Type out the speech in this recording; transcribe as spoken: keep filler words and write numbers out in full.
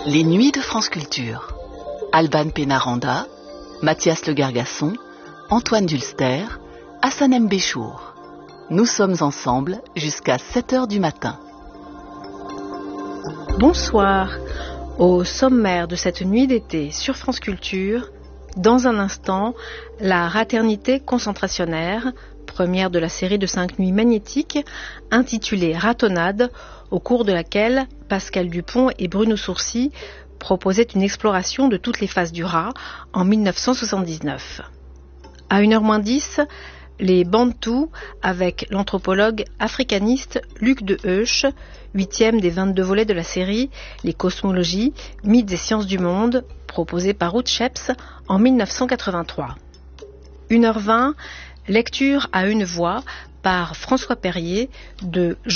Les Nuits de France Culture. Alban Pénaranda, Mathias Le Gargasson, Antoine Dulster, Hassan M. Béchour. Nous sommes ensemble jusqu'à sept heures du matin. Bonsoir. Au sommaire de cette nuit d'été sur France Culture, dans un instant, la Raternité concentrationnaire, première de la série de cinq nuits magnétiques, intitulée Ratonnade, au cours de laquelle Pascal Dupont et Bruno Sourcy proposaient une exploration de toutes les phases du rat en mille neuf cent soixante-dix-neuf. À une heure moins dix, les Bantous avec l'anthropologue africaniste Luc de Heusch, huitième des vingt-deux volets de la série Les cosmologies, mythes et sciences du monde, proposé par Ruth Sheps en mille neuf cent quatre-vingt-trois. une heure vingt, lecture à une voix par François Perrier de